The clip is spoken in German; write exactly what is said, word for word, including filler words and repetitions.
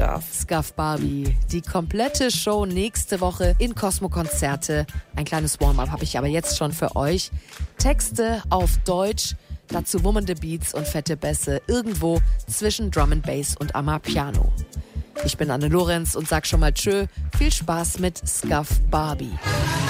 darf. Scuff Barbie, die komplette Show nächste Woche in Cosmo Konzerte. Ein kleines Warm-up habe ich aber jetzt schon für euch. Texte auf Deutsch, dazu wummernde Beats und fette Bässe irgendwo zwischen Drum and Bass und Amapiano. Ich bin Anne Lorenz und sag schon mal tschö, viel Spaß mit Scuff Barbie.